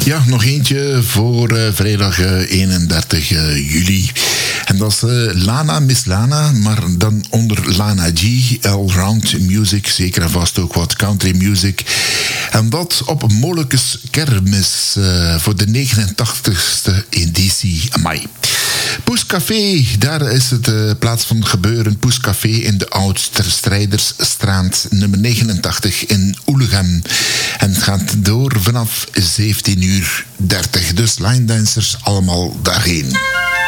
Ja, nog eentje voor vrijdag 31 juli. En dat is Lana, Miss Lana, maar dan onder Lana G. Allround Music, zeker en vast ook wat country music. En dat op Molukes Kermis voor de 89ste editie mei. Poescafé, daar is het plaats van gebeuren. Poescafé in de Oudstrijdersstraat nummer 89 in Oelegem. En het gaat door vanaf 17:30. Dus line dancers allemaal daarheen.